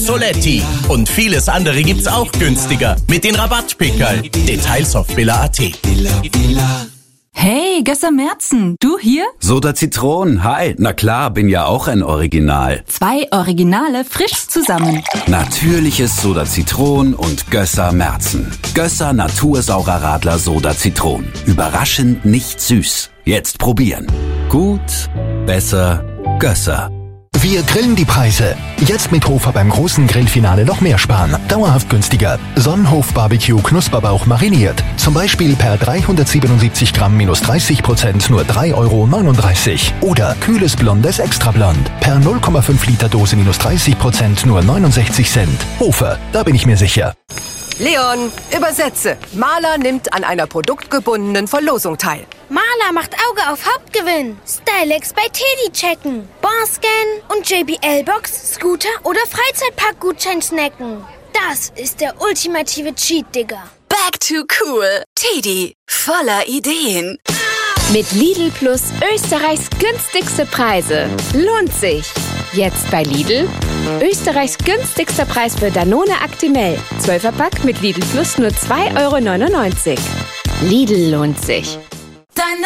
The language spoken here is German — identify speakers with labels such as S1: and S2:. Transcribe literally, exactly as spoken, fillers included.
S1: Soletti. Und vieles andere gibt's auch günstiger mit den Rabattpickerl. Details auf billa punkt at.
S2: Hey, Gösser Merzen, du hier?
S3: Soda Zitron, hi. Na klar, bin ja auch ein Original.
S2: Zwei Originale frisch zusammen.
S3: Natürliches Soda Zitron und Gösser Merzen. Gösser Natursaurer Radler Soda Zitron. Überraschend nicht süß. Jetzt probieren. Gut, besser, Gösser.
S4: Wir grillen die Preise. Jetzt mit Hofer beim großen Grillfinale noch mehr sparen. Dauerhaft günstiger. Sonnenhof Barbecue Knusperbauch mariniert. Zum Beispiel per dreihundertsiebenundsiebzig Gramm minus dreißig Prozent nur drei Euro neununddreißig. Oder kühles Blondes Extrablond. Per null Komma fünf Liter Dose minus dreißig Prozent nur neunundsechzig Cent. Hofer, da bin ich mir sicher.
S5: Leon, übersetze. Maler nimmt an einer produktgebundenen Verlosung teil.
S6: Maler macht Auge auf Hauptgewinn. Stylex bei Teddy checken. Barscan und J B L-Box, Scooter oder Freizeitpark-Gutschein snacken. Das ist der ultimative Cheat, Digga.
S7: Back to cool. Teddy, voller Ideen.
S8: Mit Lidl Plus Österreichs günstigste Preise. Lohnt sich. Jetzt bei Lidl. Österreichs günstigster Preis für Danone Actimel. zwölfer Pack mit Lidl Plus nur zwei Euro neunundneunzig. Lidl lohnt sich.